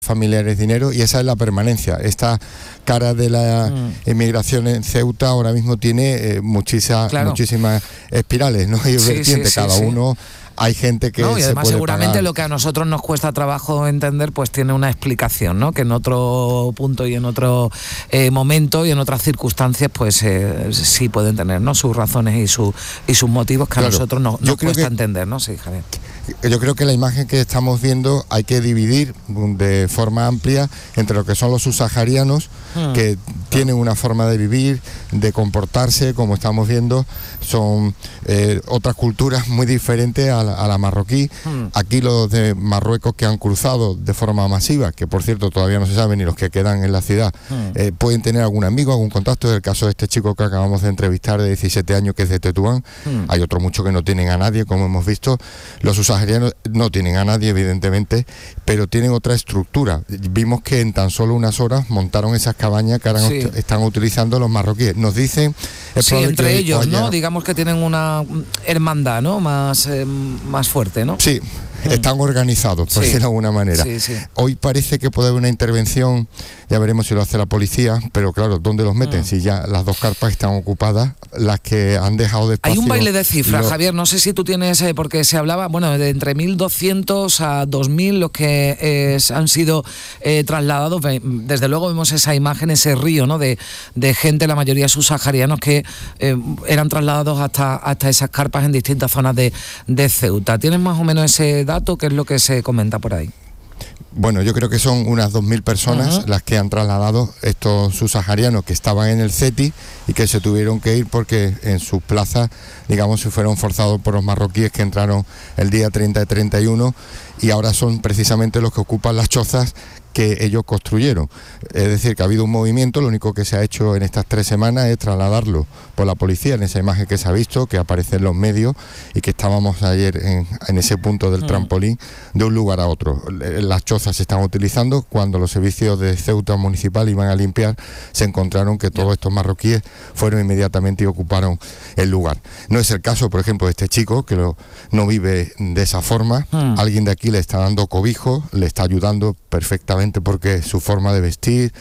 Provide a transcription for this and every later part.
familiares dinero, y esa es la permanencia. Esta cara de la inmigración en Ceuta ahora mismo tiene muchísimas espirales, ¿no? Y vertientes, cada uno. Hay gente que y además se seguramente pagar. Lo que a nosotros nos cuesta trabajo entender, pues tiene una explicación, ¿no? Que en otro punto y en otro momento y en otras circunstancias, pues sí pueden tener, ¿no? Sus razones y sus motivos que a nosotros nos cuesta entender, ¿no? Sí, Javier. Yo creo que la imagen que estamos viendo hay que dividir de forma amplia entre lo que son los subsaharianos, que tienen una forma de vivir, de comportarse, como estamos viendo, son otras culturas muy diferentes a la marroquí. Aquí los de Marruecos que han cruzado de forma masiva, que por cierto todavía no se sabe ni los que quedan en la ciudad, pueden tener algún amigo, algún contacto. Es el caso de este chico que acabamos de entrevistar de 17 años, que es de Tetuán. Hay otros muchos que no tienen a nadie, como hemos visto. Los subsaharianos no tienen a nadie, evidentemente, pero tienen otra estructura. Vimos que en tan solo unas horas montaron esas cabañas que ahora están utilizando los marroquíes. Nos dicen... entre ellos, ¿no? Digamos que tienen una hermandad, ¿no? Más fuerte, ¿no? Sí. Están organizados, por decirlo de alguna manera. Hoy parece que puede haber una intervención, ya veremos si lo hace la policía, pero claro, ¿dónde los meten? Si ya las dos carpas están ocupadas, las que han dejado de espacio... Hay un baile de cifras, Javier, no sé si tú tienes, porque se hablaba, de entre 1.200 a 2.000 los que han sido trasladados. Desde luego vemos esa imagen, ese río, ¿no? de gente, la mayoría subsaharianos, que eran trasladados hasta esas carpas en distintas zonas de Ceuta. ¿Tienes más o menos ese dato? ¿Qué es lo que se comenta por ahí? Bueno, yo creo que son unas 2.000 personas las que han trasladado estos subsaharianos que estaban en el CETI y que se tuvieron que ir porque en sus plazas, digamos, se fueron forzados por los marroquíes que entraron el día 30 y 31, y ahora son precisamente los que ocupan las chozas que ellos construyeron. Es decir, que ha habido un movimiento. Lo único que se ha hecho en estas 3 semanas es trasladarlo por la policía, en esa imagen que se ha visto, que aparece en los medios, y que estábamos ayer en ese punto del trampolín, de un lugar a otro. Las chozas se están utilizando. Cuando los servicios de Ceuta municipal iban a limpiar, se encontraron que todos estos marroquíes fueron inmediatamente y ocuparon el lugar. No es el caso, por ejemplo, de este chico, que no vive de esa forma. Alguien de aquí le está dando cobijo, le está ayudando perfectamente, porque su forma de vestir,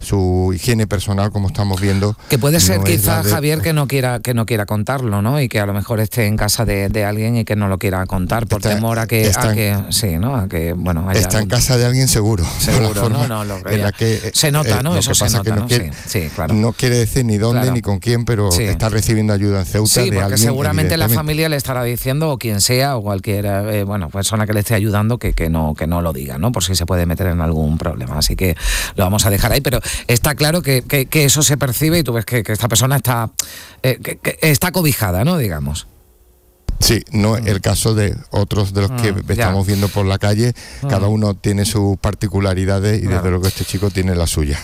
su higiene personal, como estamos viendo, que puede ser quizás Javier que no quiera contarlo, ¿no? Y que a lo mejor esté en casa de alguien y que no lo quiera contar por temor a que está en casa de alguien seguro, se nota, ¿no? Eso se nota, ¿no? Claro. No quiere decir ni dónde ni con quién, pero está recibiendo ayuda en Ceuta de alguien. Seguramente la familia le estará diciendo, o quien sea, o cualquier persona que le esté ayudando, que no lo diga, ¿no? Por si se puede meter en algún problema. Así que lo vamos a dejar ahí, pero está claro que eso se percibe, y tú ves que esta persona está cobijada, ¿no? Digamos. Sí, no es el caso de otros de los que estamos viendo por la calle. Cada uno tiene sus particularidades, y desde luego este chico tiene la suya.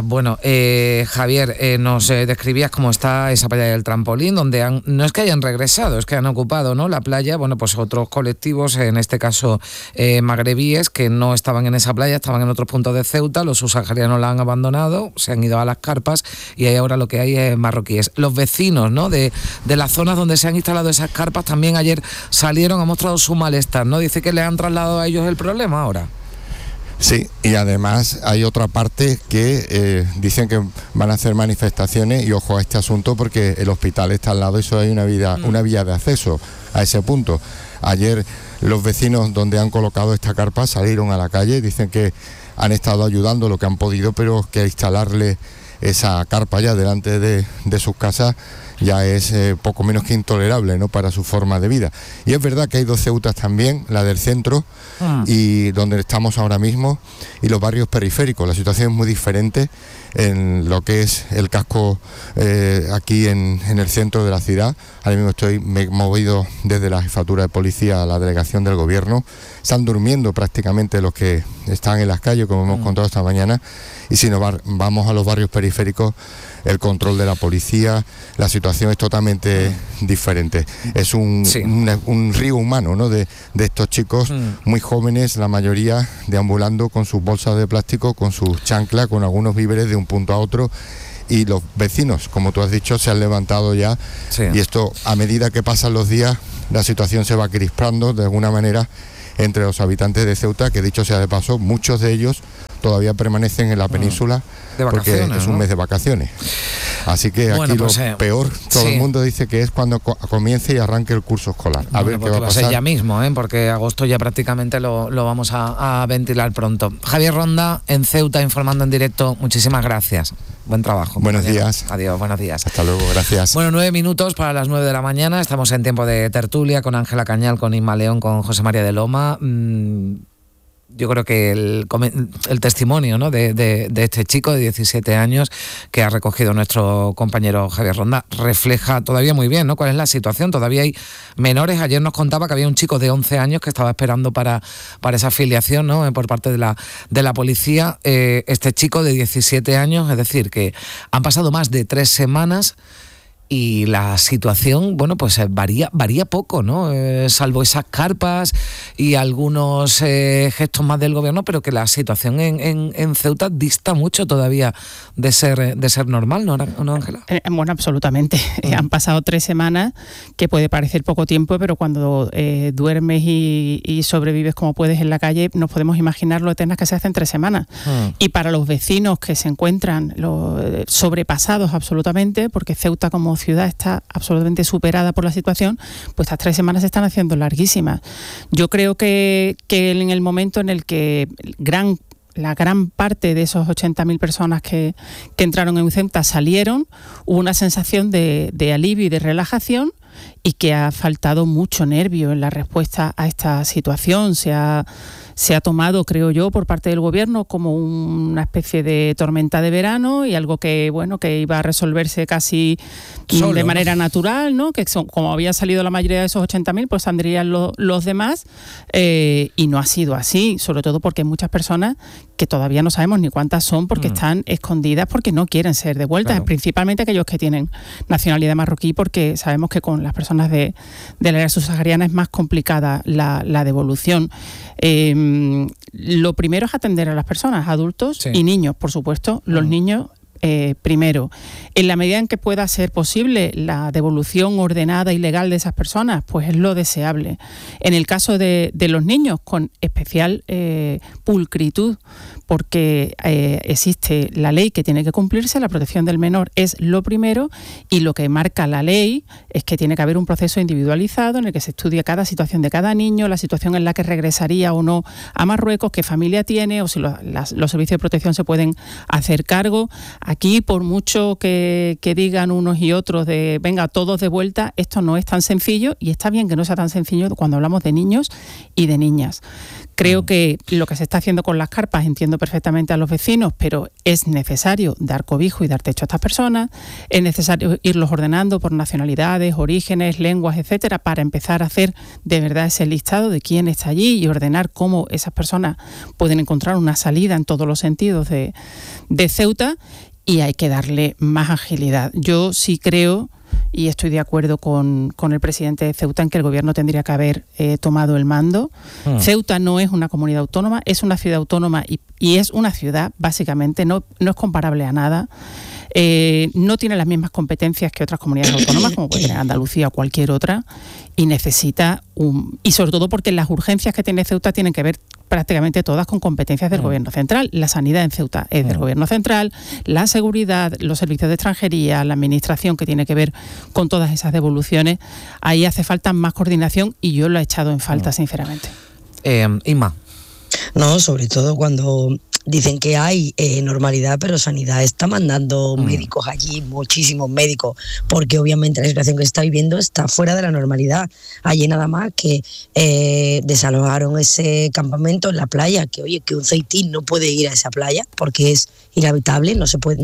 Javier, nos describías cómo está esa playa del trampolín, donde no es que hayan regresado, es que han ocupado, ¿no?, la playa. Pues otros colectivos, en este caso magrebíes, que no estaban en esa playa, estaban en otros puntos de Ceuta. Los subsaharianos la han abandonado, se han ido a las carpas, y ahí ahora lo que hay es marroquíes. Los vecinos, ¿no?, de las zonas donde se han instalado esas carpas, también ayer salieron, han mostrado su malestar, ¿no? Dice que le han trasladado a ellos el problema ahora. Sí, y además hay otra parte que dicen que van a hacer manifestaciones, y ojo a este asunto, porque el hospital está al lado y solo hay una vía de acceso a ese punto. Ayer los vecinos donde han colocado esta carpa salieron a la calle, dicen que han estado ayudando lo que han podido, pero que instalarle esa carpa ya delante de sus casas ya es poco menos que intolerable, ¿no?, para su forma de vida. Y es verdad que hay 2 Ceutas también, la del centro y donde estamos ahora mismo, y los barrios periféricos. La situación es muy diferente en lo que es el casco aquí en el centro de la ciudad. Ahora mismo me he movido desde la jefatura de policía a la delegación del gobierno. Están durmiendo prácticamente los que están en las calles, como hemos contado esta mañana, y si nos vamos a los barrios periféricos, el control de la policía, la situación es totalmente diferente. Es un río humano, ¿no?, de estos chicos muy jóvenes, la mayoría deambulando con sus bolsas de plástico, con sus chanclas, con algunos víveres de un punto a otro. Y los vecinos, como tú has dicho, se han levantado ya, y esto, a medida que pasan los días, la situación se va crispando de alguna manera entre los habitantes de Ceuta, que dicho sea de paso, muchos de ellos todavía permanecen en la península porque es un mes de vacaciones. Así que aquí pues, lo peor, todo el mundo dice que es cuando comience y arranque el curso escolar. A ver qué va a pasar. Ser ya mismo, porque agosto ya prácticamente lo vamos a ventilar pronto. Javier Ronda, en Ceuta, informando en directo. Muchísimas gracias. Buen trabajo. Buenos días. Adiós, buenos días. Hasta luego, gracias. Bueno, 9 minutos para las 9 de la mañana. Estamos en tiempo de tertulia con Ángela Cañal, con Inma León, con José María de Loma. Yo creo que el testimonio, ¿no?, de este chico de 17 años que ha recogido nuestro compañero Javier Ronda refleja todavía muy bien, ¿no?, cuál es la situación. Todavía hay menores. Ayer nos contaba que había un chico de 11 años que estaba esperando para esa afiliación, ¿no?, por parte de la policía. Este chico de 17 años, es decir, que han pasado más de 3 semanas y la situación, bueno, pues varía poco, ¿no? Salvo esas carpas y algunos gestos más del gobierno, pero que la situación en Ceuta dista mucho todavía de ser normal, ¿no, Ángela? Bueno, absolutamente. Han pasado 3 semanas, que puede parecer poco tiempo, pero cuando duermes y sobrevives como puedes en la calle, nos podemos imaginar lo eternas que se hacen 3 semanas. Y para los vecinos que se encuentran sobrepasados absolutamente, porque Ceuta como ciudad está absolutamente superada por la situación, pues estas 3 semanas se están haciendo larguísimas. Yo creo que en el momento en el que la gran parte de esos 80.000 personas que entraron en Ceuta salieron, hubo una sensación de alivio y de relajación, y que ha faltado mucho nervio en la respuesta a esta situación. Se ha tomado, creo yo, por parte del gobierno como una especie de tormenta de verano y algo que iba a resolverse casi solo, de manera natural, ¿no? Que como había salido la mayoría de esos 80.000, pues saldrían los demás, y no ha sido así, sobre todo porque hay muchas personas que todavía no sabemos ni cuántas son, porque están escondidas, porque no quieren ser devueltas, claro. Principalmente aquellos que tienen nacionalidad marroquí, porque sabemos que con las personas del área subsahariana es más complicada la devolución. Lo primero es atender a las personas, adultos y niños, por supuesto. Los niños primero. En la medida en que pueda ser posible la devolución ordenada y legal de esas personas, pues es lo deseable. En el caso de los niños, con especial pulcritud, porque existe la ley que tiene que cumplirse, la protección del menor es lo primero, y lo que marca la ley es que tiene que haber un proceso individualizado en el que se estudia cada situación de cada niño, la situación en la que regresaría o no a Marruecos, qué familia tiene, o si los servicios de protección se pueden hacer cargo. Aquí, por mucho que digan unos y otros de venga, todos de vuelta, esto no es tan sencillo, y está bien que no sea tan sencillo cuando hablamos de niños y de niñas. Creo que lo que se está haciendo con las carpas, entiendo perfectamente a los vecinos, pero es necesario dar cobijo y dar techo a estas personas, es necesario irlos ordenando por nacionalidades, orígenes, lenguas, etcétera, para empezar a hacer de verdad ese listado de quién está allí y ordenar cómo esas personas pueden encontrar una salida en todos los sentidos de Ceuta, y hay que darle más agilidad. Yo sí creo, y estoy de acuerdo con el presidente de Ceuta, en que el gobierno tendría que haber tomado el mando. Ceuta no es una comunidad autónoma, es una ciudad autónoma y es una ciudad, básicamente, no es comparable a nada. No tiene las mismas competencias que otras comunidades autónomas, como puede tener Andalucía o cualquier otra, y necesita y sobre todo porque las urgencias que tiene Ceuta tienen que ver prácticamente todas con competencias del gobierno central. La sanidad en Ceuta es del gobierno central, la seguridad, los servicios de extranjería, la administración que tiene que ver con todas esas devoluciones. Ahí hace falta más coordinación, y yo lo he echado en falta, sinceramente. Inma. No, sobre todo cuando dicen que hay normalidad, pero Sanidad está mandando médicos allí, muchísimos médicos, porque obviamente la situación que se está viviendo está fuera de la normalidad. Allí nada más que desalojaron ese campamento en la playa, que oye, que un ceitín no puede ir a esa playa porque es inhabitable, no se puede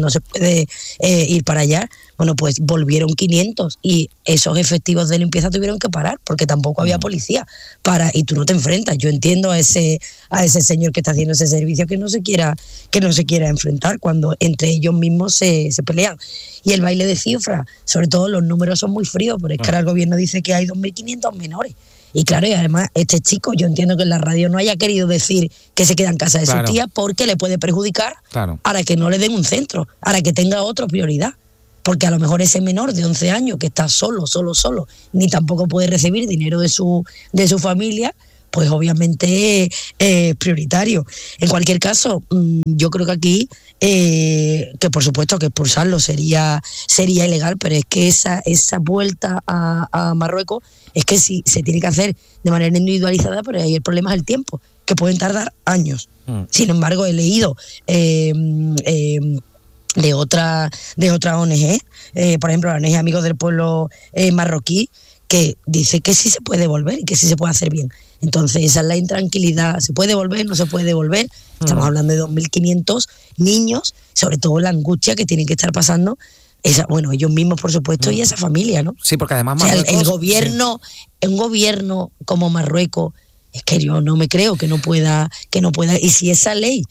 ir para allá. Bueno, pues volvieron 500 y esos efectivos de limpieza tuvieron que parar porque tampoco había policía y tú no te enfrentas. Yo entiendo a ese señor que está haciendo ese servicio que no se quiera enfrentar cuando entre ellos mismos se pelean. Y el baile de cifras, sobre todo los números son muy fríos, porque es que ahora el gobierno dice que hay 2.500 menores. Y claro, y además este chico, yo entiendo que en la radio no haya querido decir que se queda en casa de su tía, porque le puede perjudicar para que no le den un centro, para que tenga otra prioridad. Porque a lo mejor ese menor de 11 años que está solo, ni tampoco puede recibir dinero de su familia, pues obviamente es prioritario. En cualquier caso, yo creo que aquí, que por supuesto que expulsarlo sería ilegal, pero es que esa vuelta a Marruecos es que sí se tiene que hacer de manera individualizada, pero ahí el problema es el tiempo, que pueden tardar años. Sin embargo, he leído de otra ONG, por ejemplo la ONG Amigos del Pueblo Marroquí, que dice que sí se puede volver y que sí se puede hacer bien. Entonces esa es la intranquilidad. ¿Se puede volver? ¿No se puede volver? Estamos hablando de 2.500 niños, sobre todo la angustia que tienen que estar pasando ellos mismos, por supuesto, y esa familia, ¿no? Sí, porque además Marruecos, el gobierno, un gobierno como Marruecos, es que yo no me creo que no pueda, y si esa ley,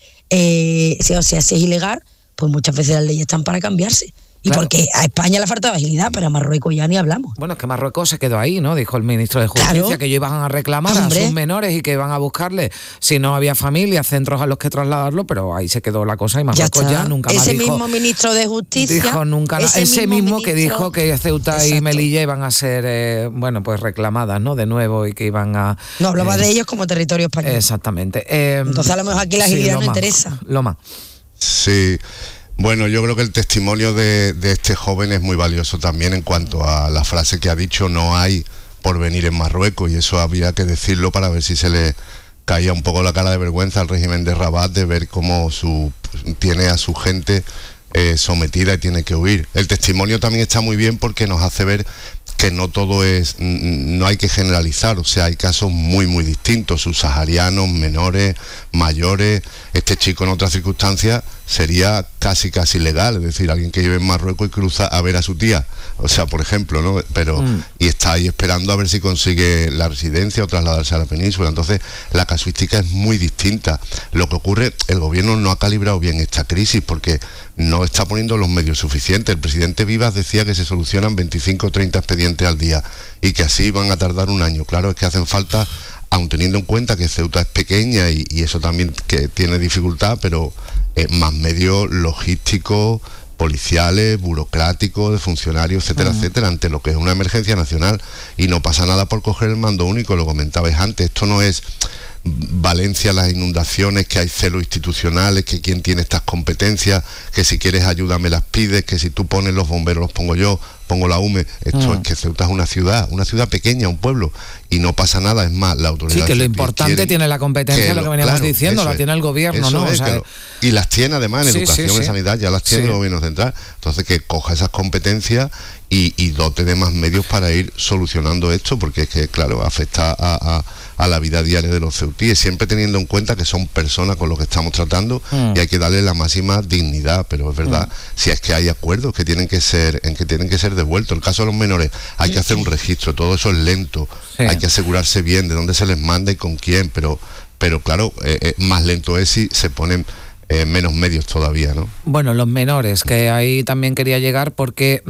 si es ilegal, pues muchas veces las leyes están para cambiarse. Y claro, porque a España le falta agilidad, pero a Marruecos ya ni hablamos. Bueno, es que Marruecos se quedó ahí, ¿no? Dijo el ministro de Justicia, que ellos iban a reclamar a sus menores y que iban a buscarle, si no había familia, centros a los que trasladarlo, pero ahí se quedó la cosa y Marruecos ya nunca más dijo. Ese mismo ministro de Justicia. Dijo nunca ese mismo que dijo que Ceuta y Melilla iban a ser, pues reclamadas, ¿no? De nuevo y que iban a... No, hablaba de ellos como territorio español. Exactamente. Entonces a lo mejor aquí la agilidad no interesa. Loma. Sí. Bueno, yo creo que el testimonio de este joven es muy valioso también en cuanto a la frase que ha dicho: no hay porvenir en Marruecos, y eso habría que decirlo para ver si se le caía un poco la cara de vergüenza al régimen de Rabat de ver cómo tiene a su gente sometida y tiene que huir. El testimonio también está muy bien porque nos hace ver que no todo es, no hay que generalizar, o sea, hay casos muy muy distintos, subsaharianos, menores, mayores. Este chico en otras circunstancias sería casi legal, es decir, alguien que vive en Marruecos y cruza a ver a su tía, o sea, por ejemplo, ¿no? Pero y está ahí esperando a ver si consigue la residencia o trasladarse a la península. Entonces la casuística es muy distinta. Lo que ocurre, el gobierno no ha calibrado bien esta crisis porque no está poniendo los medios suficientes. El presidente Vivas decía que se solucionan 25 o 30 expedientes al día y que así van a tardar un año. Claro, es que hacen falta, aun teniendo en cuenta que Ceuta es pequeña y eso también que tiene dificultad, pero más medios logísticos, policiales, burocráticos, de funcionarios, etcétera, etcétera, ante lo que es una emergencia nacional. Y no pasa nada por coger el mando único, lo comentabais antes. Esto no es Valencia, las inundaciones, que hay celos institucionales, que quién tiene estas competencias, que si quieres ayuda me las pides, que si tú pones los bomberos los pongo yo, pongo la UME. Esto es que Ceuta es una ciudad pequeña, un pueblo, y no pasa nada. Es más, la autoridad... Sí, que lo importante tiene la competencia, lo que veníamos diciendo, la tiene el gobierno, ¿no? Y las tiene además en educación y sanidad, ya las tiene el gobierno central. Entonces que coja esas competencias y dote de más medios para ir solucionando esto, porque es que, claro, afecta a la vida diaria de los ceutíes, siempre teniendo en cuenta que son personas con los que estamos tratando y hay que darle la máxima dignidad. Pero es verdad, si es que hay acuerdos que tienen que ser devueltos. El caso de los menores, hay que hacer un registro, todo eso es lento, hay que asegurarse bien de dónde se les manda y con quién, pero claro, más lento es si se ponen menos medios todavía, ¿no? Bueno, los menores, que ahí también quería llegar porque...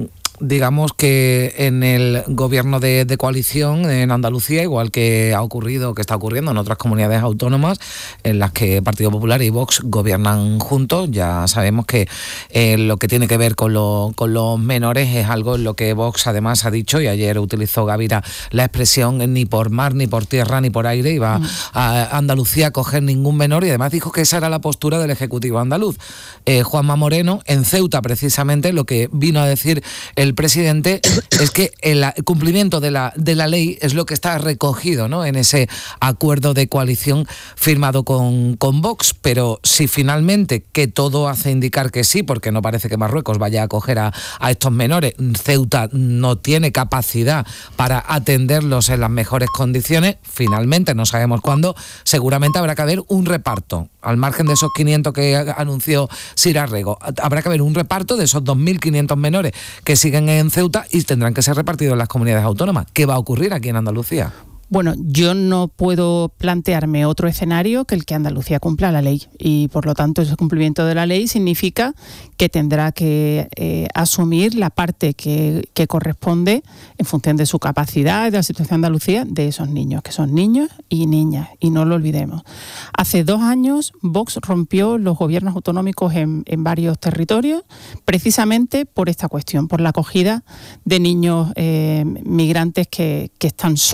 digamos que en el gobierno de coalición en Andalucía, igual que está ocurriendo en otras comunidades autónomas en las que Partido Popular y Vox gobiernan juntos, ya sabemos que lo que tiene que ver con los menores es algo en lo que Vox además ha dicho, y ayer utilizó Gavira la expresión: ni por mar, ni por tierra, ni por aire iba a Andalucía a coger ningún menor, y además dijo que esa era la postura del Ejecutivo andaluz. Juanma Moreno, en Ceuta precisamente, lo que vino a decir el presidente es que el cumplimiento de la ley es lo que está recogido, ¿no?, en ese acuerdo de coalición firmado con Vox, pero si finalmente, que todo hace indicar que sí, porque no parece que Marruecos vaya a acoger a estos menores, Ceuta no tiene capacidad para atenderlos en las mejores condiciones, finalmente, no sabemos cuándo, seguramente habrá que haber un reparto, al margen de esos 500 que anunció Sira Rego, habrá que haber un reparto de esos 2.500 menores que siguen en Ceuta y tendrán que ser repartidos en las comunidades autónomas. ¿Qué va a ocurrir aquí en Andalucía? Bueno, yo no puedo plantearme otro escenario que el que Andalucía cumpla la ley, y por lo tanto ese cumplimiento de la ley significa que tendrá que asumir la parte que corresponde en función de su capacidad y de la situación de Andalucía de esos niños, que son niños y niñas, y no lo olvidemos. Hace 2 años Vox rompió los gobiernos autonómicos en varios territorios precisamente por esta cuestión, por la acogida de niños migrantes que están solos.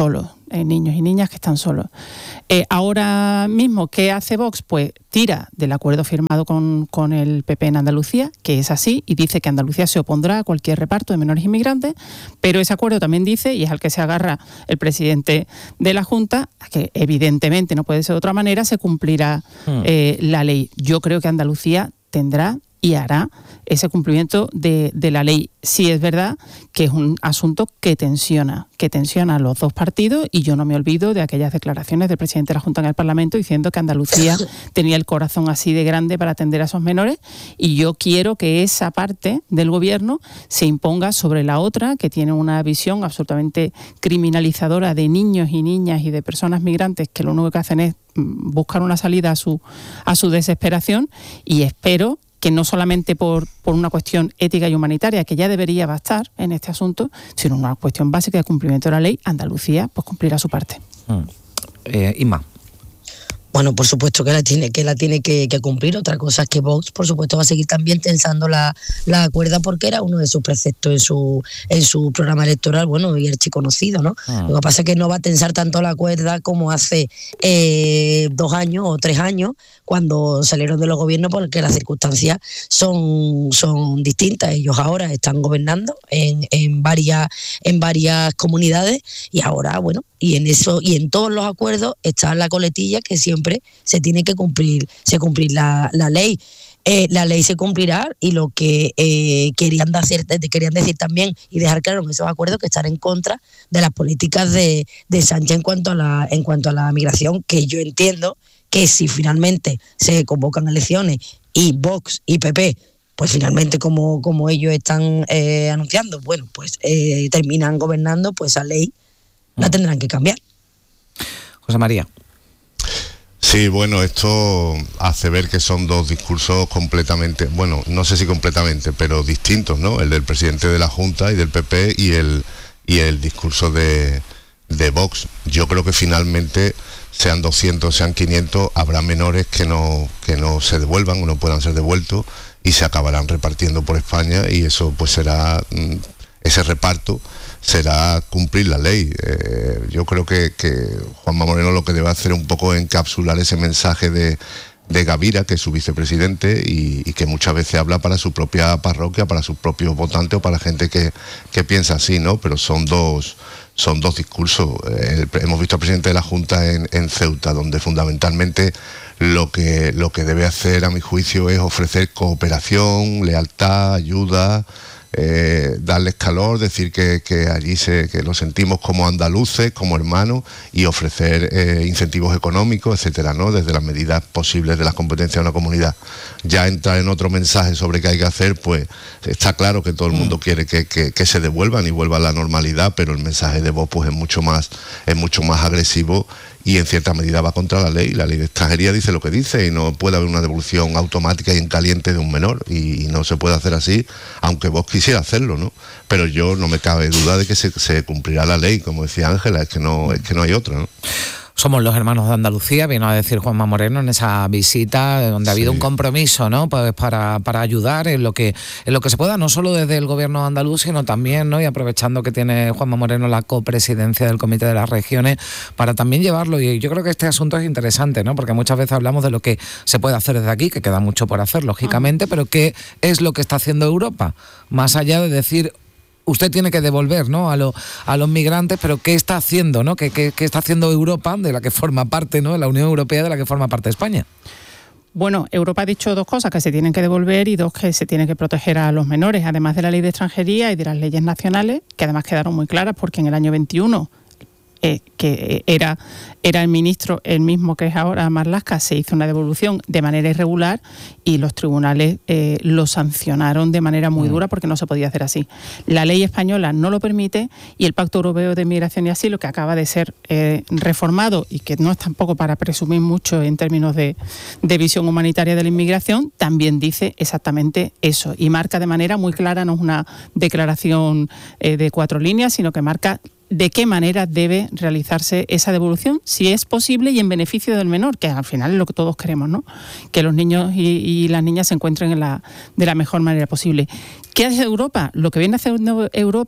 niños y niñas que están solos. Ahora mismo, ¿qué hace Vox? Pues tira del acuerdo firmado con el PP en Andalucía, que es así, y dice que Andalucía se opondrá a cualquier reparto de menores inmigrantes, pero ese acuerdo también dice, y es al que se agarra el presidente de la Junta, que evidentemente no puede ser de otra manera, se cumplirá la ley. Yo creo que Andalucía tendrá y hará ese cumplimiento de la ley. Sí es verdad que es un asunto que tensiona a los dos partidos, y yo no me olvido de aquellas declaraciones del presidente de la Junta en el Parlamento diciendo que Andalucía tenía el corazón así de grande para atender a esos menores, y yo quiero que esa parte del gobierno se imponga sobre la otra, que tiene una visión absolutamente criminalizadora de niños y niñas y de personas migrantes, que lo único que hacen es buscar una salida a su desesperación, y espero que no solamente por una cuestión ética y humanitaria, que ya debería bastar en este asunto, sino una cuestión básica de cumplimiento de la ley, Andalucía pues cumplirá su parte. Inma. Bueno, por supuesto que la tiene que cumplir. Otra cosa es que Vox, por supuesto, va a seguir también tensando la cuerda, porque era uno de sus preceptos en su programa electoral, bueno, y archiconocido, ¿no? Lo que pasa es que no va a tensar tanto la cuerda como hace 2 años o 3 años, cuando salieron de los gobiernos, porque las circunstancias son distintas. Ellos ahora están gobernando en varias comunidades, y ahora, bueno, y en eso y en todos los acuerdos está la coletilla que siempre se tiene que cumplir la ley. La ley se cumplirá, y lo que querían decir también y dejar claro en esos acuerdos, que están en contra de las políticas de Sánchez en cuanto a la migración, que yo entiendo que si finalmente se convocan elecciones y Vox y PP pues finalmente como ellos están anunciando, bueno, pues terminan gobernando, pues esa ley la tendrán que cambiar. José María. Sí, bueno, esto hace ver que son dos discursos completamente, bueno, no sé si completamente, pero distintos, ¿no? El del presidente de la Junta y del PP y el discurso de Vox. Yo creo que finalmente, sean 200, sean 500, habrá menores que no se devuelvan o no puedan ser devueltos, y se acabarán repartiendo por España, y eso pues será, ese reparto será cumplir la ley. Yo creo que Juanma Moreno lo que debe hacer es un poco encapsular ese mensaje de Gavira, que es su vicepresidente, y que muchas veces habla para su propia parroquia, para sus propios votantes o para gente que piensa así, ¿no? Pero son dos discursos. Hemos visto al presidente de la Junta en Ceuta, donde fundamentalmente lo que debe hacer, a mi juicio, es ofrecer cooperación, lealtad, ayuda, darles calor, decir que allí que lo sentimos como andaluces, como hermanos, y ofrecer incentivos económicos, etcétera, ¿no? Desde las medidas posibles de las competencias de una comunidad. Ya entrar en otro mensaje sobre qué hay que hacer, pues está claro que todo el mundo quiere que se devuelvan y vuelva a la normalidad, pero el mensaje de Vox pues es mucho más agresivo, y en cierta medida va contra la ley. La ley de extranjería dice lo que dice, y no puede haber una devolución automática y en caliente de un menor, y no se puede hacer así, aunque vos quisiera hacerlo, ¿no? Pero yo no me cabe duda de que se cumplirá la ley, como decía Ángela, es que no hay otra, ¿no? Somos los hermanos de Andalucía, vino a decir Juanma Moreno en esa visita, donde ha habido un compromiso, ¿no? Pues para ayudar en lo que se pueda, no solo desde el gobierno andaluz, sino también, ¿no? Y aprovechando que tiene Juanma Moreno la copresidencia del Comité de las Regiones, para también llevarlo. Y yo creo que este asunto es interesante, ¿no? Porque muchas veces hablamos de lo que se puede hacer desde aquí, que queda mucho por hacer, lógicamente, pero ¿qué es lo que está haciendo Europa? Más allá de decir, usted tiene que devolver, ¿no? a los migrantes, pero ¿qué está haciendo, ¿no? ¿Qué está haciendo Europa, de la que forma parte, ¿no? La Unión Europea, de la que forma parte España? Bueno, Europa ha dicho 2 cosas, que se tienen que devolver, y 2, que se tiene que proteger a los menores, además de la ley de extranjería y de las leyes nacionales, que además quedaron muy claras, porque en el año 21... que era el ministro, el mismo que es ahora, Marlaska, se hizo una devolución de manera irregular, y los tribunales lo sancionaron de manera muy dura, porque no se podía hacer así. La ley española no lo permite, y el Pacto Europeo de Migración y Asilo, que acaba de ser reformado, y que no es tampoco para presumir mucho en términos de visión humanitaria de la inmigración, también dice exactamente eso, y marca de manera muy clara, no es una declaración de 4 líneas, sino que marca de qué manera debe realizarse esa devolución, si es posible y en beneficio del menor, que al final es lo que todos queremos, ¿no? Que los niños y las niñas se encuentren de la mejor manera posible. ¿Qué hace Europa? Lo que viene haciendo Europa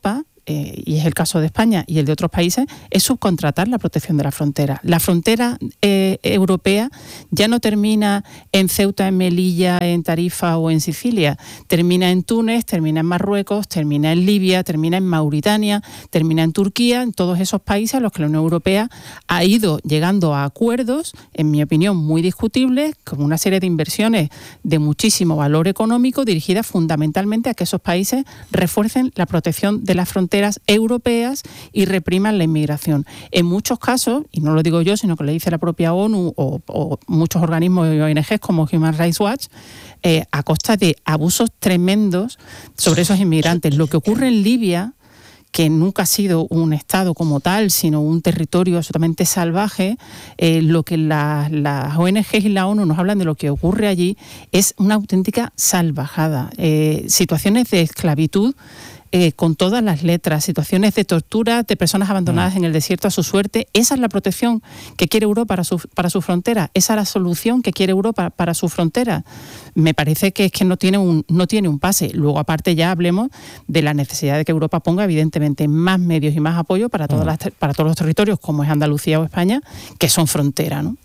y es el caso de España y el de otros países, es subcontratar la protección de la frontera. La frontera europea ya no termina en Ceuta, en Melilla, en Tarifa o en Sicilia. Termina en Túnez, termina en Marruecos, termina en Libia, termina en Mauritania, termina en Turquía, en todos esos países a los que la Unión Europea ha ido llegando a acuerdos, en mi opinión, muy discutibles, con una serie de inversiones de muchísimo valor económico dirigidas fundamentalmente a que esos países refuercen la protección de las fronteras europeas y repriman la inmigración. En muchos casos, y no lo digo yo, sino que lo dice la propia ONU o muchos organismos y ONGs como Human Rights Watch, a costa de abusos tremendos sobre esos inmigrantes. Lo que ocurre en Libia, que nunca ha sido un Estado como tal, sino un territorio absolutamente salvaje, lo que las ONGs y la ONU nos hablan de lo que ocurre allí es una auténtica salvajada. Situaciones de esclavitud con todas las letras, situaciones de tortura de personas abandonadas en el desierto a su suerte. Esa es la protección que quiere Europa para su frontera, esa es la solución que quiere Europa para su frontera. Me parece que es que no tiene un pase. Luego, aparte, ya hablemos de la necesidad de que Europa ponga, evidentemente, más medios y más apoyo para todos los territorios, como es Andalucía o España, que son frontera, ¿no?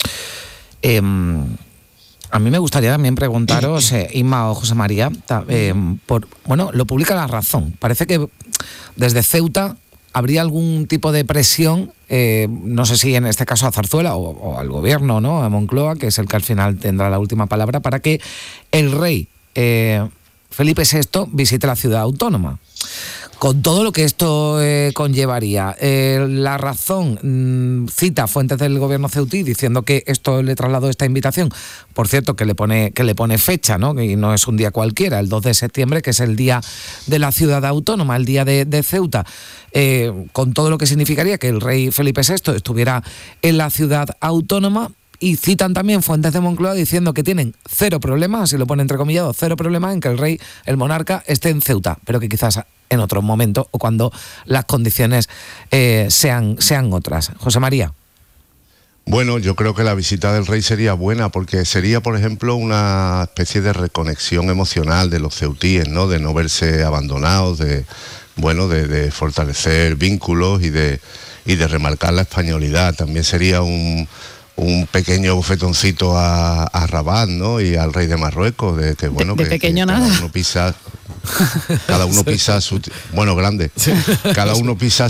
A mí me gustaría también preguntaros, Inma o José María, lo publica La Razón. Parece que desde Ceuta habría algún tipo de presión, no sé si en este caso a Zarzuela o al gobierno, ¿no?, a Moncloa, que es el que al final tendrá la última palabra, para que el rey Felipe VI visite la ciudad autónoma. Con todo lo que esto conllevaría. La Razón cita fuentes del gobierno ceutí diciendo que esto le trasladó esta invitación. Por cierto, que le pone fecha, ¿no?, y no es un día cualquiera, el 2 de septiembre, que es el día de la ciudad autónoma, el día de Ceuta. Con todo lo que significaría que el rey Felipe VI estuviera en la ciudad autónoma. Y citan también fuentes de Moncloa diciendo que tienen cero problemas, así lo pone entrecomillado, cero problemas en que el rey, el monarca, esté en Ceuta, pero que quizás en otro momento o cuando las condiciones sean otras. José María. Bueno, yo creo que la visita del rey sería buena porque sería, por ejemplo, una especie de reconexión emocional de los ceutíes, ¿no?, de no verse abandonados, de fortalecer vínculos y de remarcar la españolidad. También sería un pequeño bofetoncito a Rabat, ¿no?, y al rey de Marruecos, de que bueno, de pequeño nada. Cada uno pisa su grande. Sí. Cada uno pisa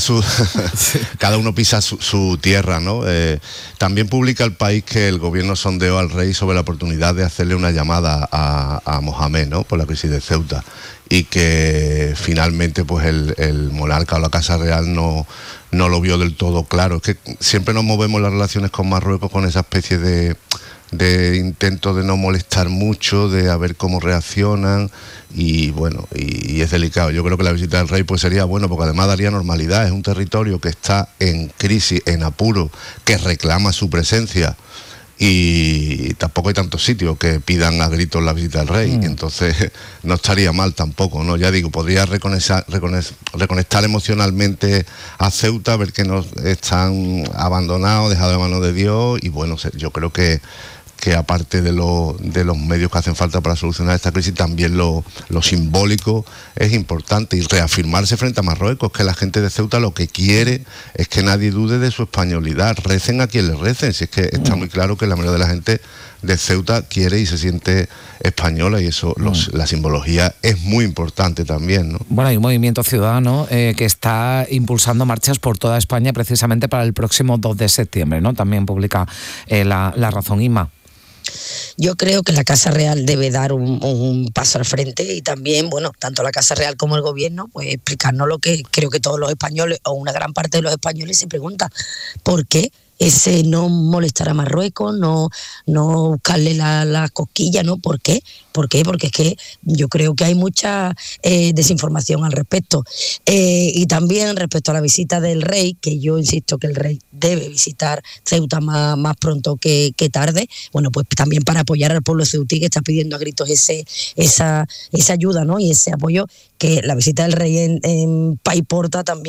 su tierra, ¿no? También publica El País que el gobierno sondeó al rey sobre la oportunidad de hacerle una llamada a Mohamed, ¿no?, por la crisis de Ceuta, y que finalmente pues el monarca o la Casa Real no lo vio del todo claro. Es que siempre nos movemos las relaciones con Marruecos con esa especie de intento de no molestar mucho, de a ver cómo reaccionan, y bueno, y es delicado. Yo creo que la visita del rey pues sería bueno, porque además daría normalidad. Es un territorio que está en crisis, en apuro, que reclama su presencia, y tampoco hay tantos sitios que pidan a gritos la visita del rey. Entonces no estaría mal tampoco, ¿no? Ya digo, podría reconectar emocionalmente a Ceuta, ver que no están abandonados, dejados de mano de Dios, y bueno, yo creo que aparte de los medios que hacen falta para solucionar esta crisis, también lo simbólico es importante, y reafirmarse frente a Marruecos, que la gente de Ceuta lo que quiere es que nadie dude de su españolidad, recen a quien les recen, si es que está muy claro que la mayoría de la gente de Ceuta quiere y se siente española, y eso, la simbología es muy importante también, ¿no? Bueno, hay un movimiento ciudadano que está impulsando marchas por toda España precisamente para el próximo 2 de septiembre, ¿no? También publica la Razón, Inma. Yo creo que la Casa Real debe dar un paso al frente, y también, bueno, tanto la Casa Real como el gobierno, pues explicarnos lo que creo que todos los españoles, o una gran parte de los españoles, se preguntan: ¿por qué ese no molestar a Marruecos, no buscarle la cosquilla, ¿no? ¿Por qué? Porque es que yo creo que hay mucha desinformación al respecto. Y también respecto a la visita del rey, que yo insisto que el rey debe visitar Ceuta más pronto que tarde, bueno, pues también para apoyar al pueblo ceutí, que está pidiendo a gritos esa ayuda, ¿no?, y ese apoyo, que la visita del rey en Paiporta también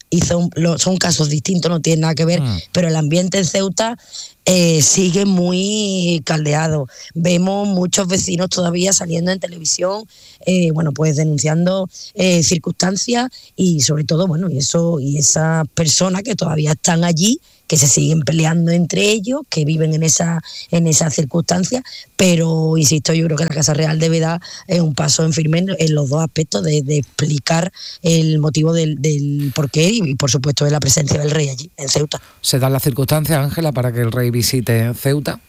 son casos distintos, no tienen nada que ver, pero el ambiente en Ceuta sigue muy caldeado. Vemos muchos vecinos todavía saliendo en televisión, pues denunciando circunstancias y sobre todo, y esas personas que todavía están allí, que se siguen peleando entre ellos, que viven en esa circunstancia, pero insisto, yo creo que la Casa Real debe dar un paso en firme en los dos aspectos de explicar el motivo del porqué y por supuesto de la presencia del rey allí en Ceuta. ¿Se dan las circunstancias, Ángela, para que el rey visite Ceuta?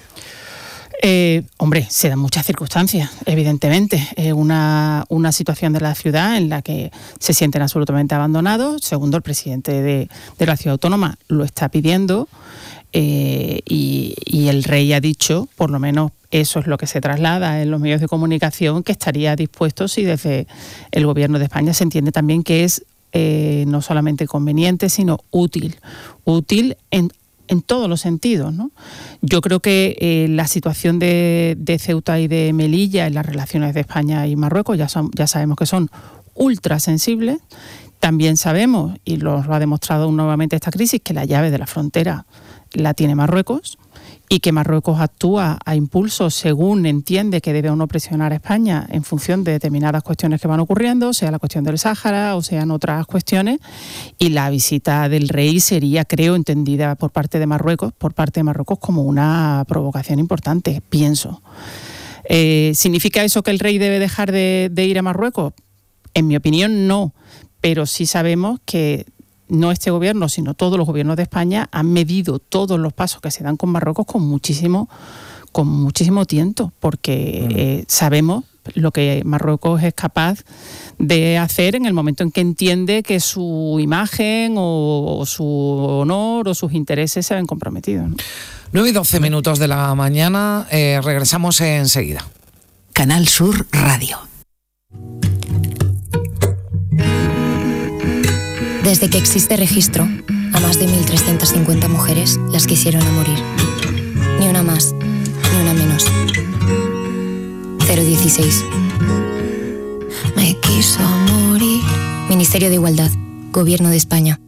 Se dan muchas circunstancias, evidentemente. Una situación de la ciudad en la que se sienten absolutamente abandonados. Segundo, el presidente de la ciudad autónoma lo está pidiendo y el rey ha dicho, por lo menos eso es lo que se traslada en los medios de comunicación, que estaría dispuesto si desde el gobierno de España se entiende también que es no solamente conveniente, sino útil en todos los sentidos, ¿no? Yo creo que la situación de Ceuta y de Melilla en las relaciones de España y Marruecos ya sabemos que son ultra sensibles. También sabemos, y lo ha demostrado nuevamente esta crisis, que la llave de la frontera la tiene Marruecos y que Marruecos actúa a impulso según entiende que debe o no presionar a España en función de determinadas cuestiones que van ocurriendo, sea la cuestión del Sáhara o sean otras cuestiones, y la visita del rey sería, creo, entendida por parte de Marruecos como una provocación importante, pienso. ¿Significa eso que el rey debe dejar de ir a Marruecos? En mi opinión, no, pero sí sabemos que no este gobierno, sino todos los gobiernos de España han medido todos los pasos que se dan con Marruecos con muchísimo tiento, porque sabemos lo que Marruecos es capaz de hacer en el momento en que entiende que su imagen o su honor o sus intereses se ven comprometidos, ¿no? 9:12 minutos de la mañana, regresamos enseguida. Canal Sur Radio. Desde que existe registro, a más de 1.350 mujeres las quisieron a morir. Ni una más, ni una menos. 016. Me quiso morir. Ministerio de Igualdad, Gobierno de España.